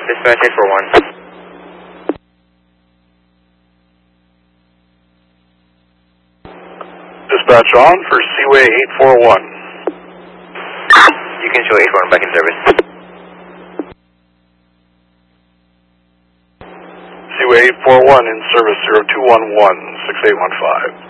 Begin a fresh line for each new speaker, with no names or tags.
Dispatch 841.
Dispatch on for Seaway 841.
You can show 841 back in service.
Seaway 841 in service 0211 6815.